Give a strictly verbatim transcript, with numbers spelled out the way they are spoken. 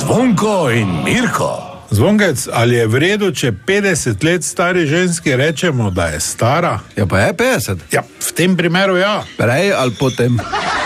Zvonko in Mirko. Zvonkec, ali je v redu, če petdeset let stari ženski rečemo, da je stara? Ja, pa je petdeset. Ja, v tem primeru ja. Prej ali potem?